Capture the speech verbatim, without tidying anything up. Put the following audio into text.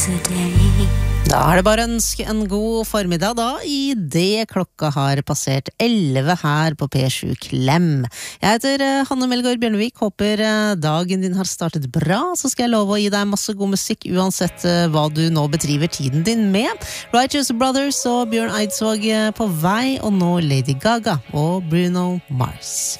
Da er det bare å ønske en god formiddag da, i det klokka har passert elleve her på P sju Klem. Jeg heter uh, Hanne Melgaard Bjørnevik, håper uh, dagen din har startet bra, så skal jeg love å gi deg masse god musikk uansett uh, hva du nå betriver tiden din med. Righteous Brothers og Bjørn Eidsvåg uh, på vei, og nå Lady Gaga og Bruno Mars.